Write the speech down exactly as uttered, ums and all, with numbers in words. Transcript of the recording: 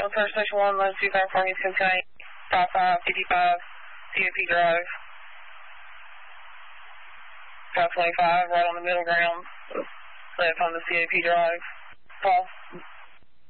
South First Station one, Low two five four, East Cincinnati, five five fifty-five, C A P Drive. five twenty-five, right on the middle ground, left on the C A P Drive. Paul?